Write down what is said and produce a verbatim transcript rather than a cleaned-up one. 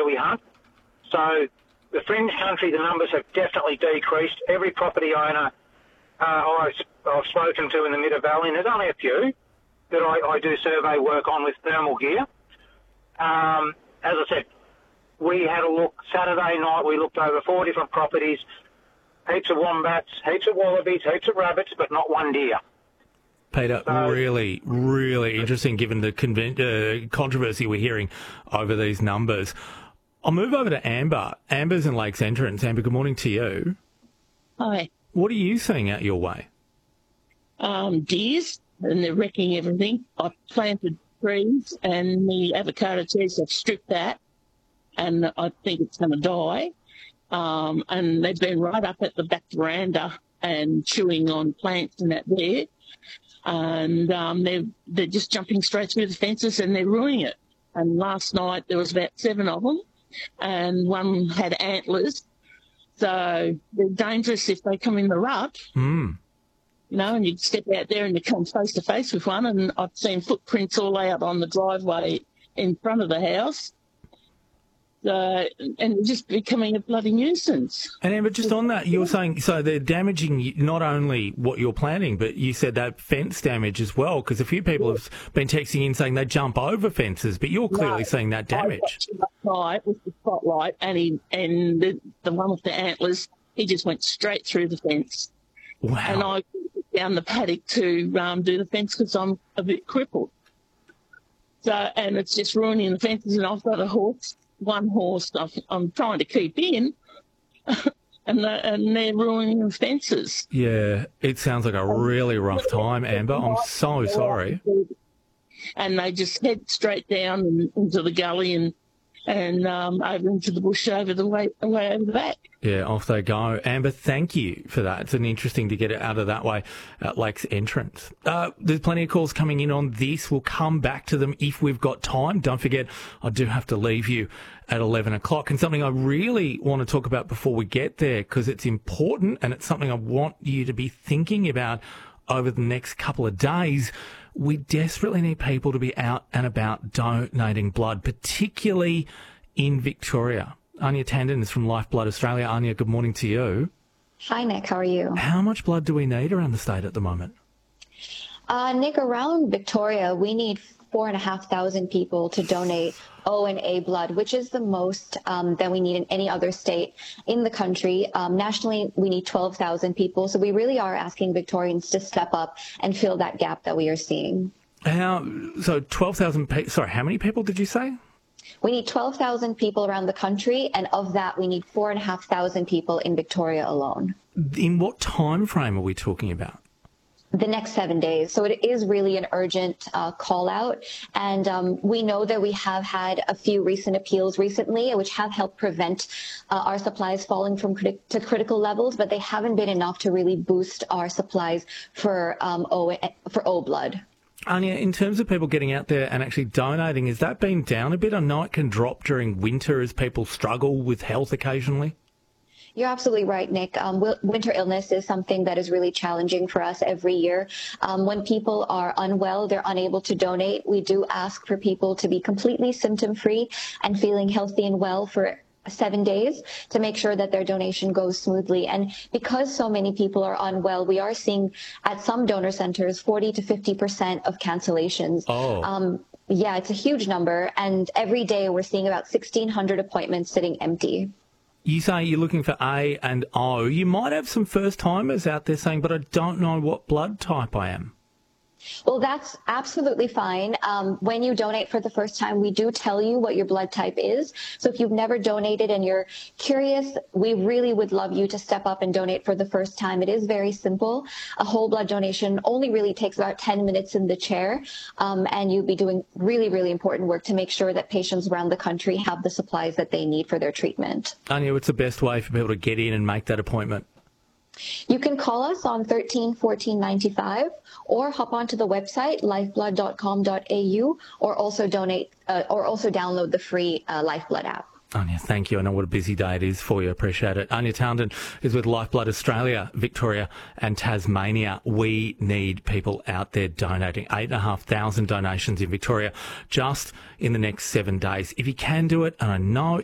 we hunt. So the fringe country, the numbers have definitely decreased. Every property owner uh, I've, I've spoken to in the Middle Valley, and there's only a few that I, I do survey work on with thermal gear. Um, as I said, we had a look Saturday night. We looked over four different properties, heaps of wombats, heaps of wallabies, heaps of rabbits, but not one deer. Peter, so, really, really interesting given the conven- uh, controversy we're hearing over these numbers. I'll move over to Amber. Amber's in Lakes Entrance. Amber, good morning to you. Hi. What are you seeing out your way? Um, deers, and they're wrecking everything. I've planted trees, and the avocado trees have stripped that, and I think it's going to die. Um, and they've been right up at the back veranda and chewing on plants and that there. And um, they're, they're just jumping straight through the fences and they're ruining it. And last night there was about seven of them, and one had antlers. So they're dangerous if they come in the rut. Mm. You know, and you'd step out there and you come face to face with one, and I've seen footprints all out on the driveway in front of the house. So, and just becoming a bloody nuisance. And Amber, just on that, you were saying, so they're damaging not only what you're planting, but you said that fence damage as well, because a few people have been texting in saying they jump over fences, but you're clearly no, seeing that damage. Right, with the spotlight, and he and the, the one with the antlers, he just went straight through the fence. Wow. And I went down the paddock to um, do the fence because I'm a bit crippled. So, and it's just ruining the fences, and I've got a horse. One horse I've, I'm trying to keep in, and, the, and they're ruining the fences. Yeah, it sounds like a really rough time, Amber. I'm so sorry. And they just head straight down and into the gully and and um, over into the bush over the way, way over the back. Yeah, off they go. Amber, thank you for that. It's an interesting to get it out of that way at Lakes Entrance. Uh, there's plenty of calls coming in on this. We'll come back to them if we've got time. Don't forget, I do have to leave you at eleven o'clock. And something I really want to talk about before we get there, because it's important and it's something I want you to be thinking about over the next couple of days. We desperately need people to be out and about donating blood, particularly in Victoria. Anya Tandon is from Lifeblood Australia. Anya, good morning to you. Hi, Nick. How are you? How much blood do we need around the state at the moment? Uh, Nick, around Victoria, we need four and a half thousand people to donate O and A blood, which is the most um, that we need in any other state in the country. Um, nationally, we need twelve thousand people. So we really are asking Victorians to step up and fill that gap that we are seeing. How, so twelve thousand people, sorry, how many people did you say? We need twelve thousand people around the country, and of that, we need four and a half thousand people in Victoria alone. In what time frame are we talking about? The next seven days. So it is really an urgent uh, call out. And um, we know that we have had a few recent appeals recently, which have helped prevent uh, our supplies falling from criti- to critical levels, but they haven't been enough to really boost our supplies for um, O for O blood. Anya, in terms of people getting out there and actually donating, has that been down a bit? I know it can drop during winter as people struggle with health occasionally. You're absolutely right, Nick. Um, winter illness is something that is really challenging for us every year. Um, when people are unwell, they're unable to donate. We do ask for people to be completely symptom-free and feeling healthy and well for seven days to make sure that their donation goes smoothly. And because so many people are unwell, we are seeing at some donor centers forty to fifty percent of cancellations. Oh. Um, yeah, it's a huge number. And every day we're seeing about sixteen hundred appointments sitting empty. You say you're looking for A and O. You might have some first-timers out there saying, but I don't know what blood type I am. Well, that's absolutely fine. Um, when you donate for the first time, we do tell you what your blood type is. So if you've never donated and you're curious, we really would love you to step up and donate for the first time. It is very simple. A whole blood donation only really takes about ten minutes in the chair, um, and you'll be doing really, really important work to make sure that patients around the country have the supplies that they need for their treatment. Anya, what's the best way for people to get in and make that appointment? You can call us on thirteen fourteen ninety-five or hop onto the website lifeblood dot com dot a u or also donate uh, or also download the free uh, Lifeblood app. Anya, thank you. I know what a busy day it is for you. Appreciate it. Anya Townsend is with Lifeblood Australia, Victoria and Tasmania. We need people out there donating. Eight and a half thousand donations in Victoria just in the next seven days. If you can do it, and I know